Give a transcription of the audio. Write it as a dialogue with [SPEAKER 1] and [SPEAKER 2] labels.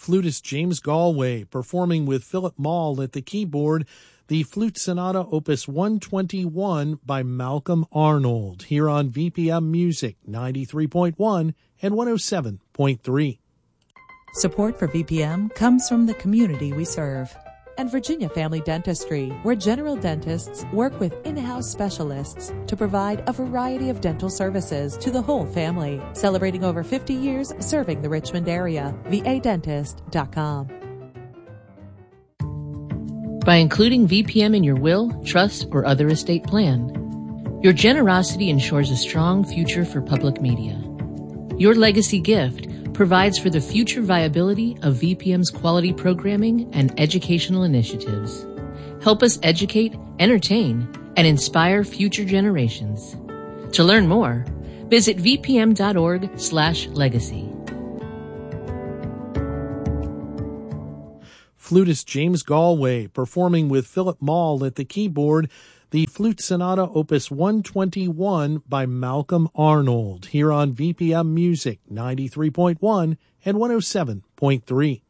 [SPEAKER 1] Flutist James Galway performing with Philip Maul at the keyboard, the Flute Sonata Opus 121 by Malcolm Arnold, here on VPM Music 93.1 and 107.3.
[SPEAKER 2] Support for VPM comes from the community we serve. And Virginia Family Dentistry, where general dentists work with in-house specialists to provide a variety of dental services to the whole family. Celebrating over 50 years serving the Richmond area. VADentist.com.
[SPEAKER 3] By including VPM in your will, trust, or other estate plan, your generosity ensures a strong future for public media. Your legacy gift provides for the future viability of VPM's quality programming and educational initiatives. Help us educate, entertain, and inspire future generations. To learn more, visit vpm.org/legacy.
[SPEAKER 1] Flutist James Galway performing with Philip Maul at the keyboard, the Flute Sonata Opus 121 by Malcolm Arnold, here on VPM Music 93.1 and 107.3.